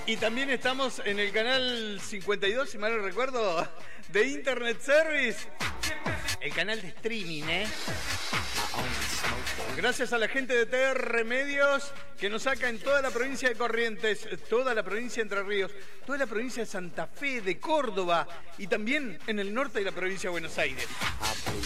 Y también estamos en el canal 52, si mal no recuerdo, de Internet Service. El canal de streaming, ¿eh? Gracias a la gente de TR Medios que nos saca en toda la provincia de Corrientes, toda la provincia de Entre Ríos, toda la provincia de Santa Fe, de Córdoba y también en el norte de la provincia de Buenos Aires.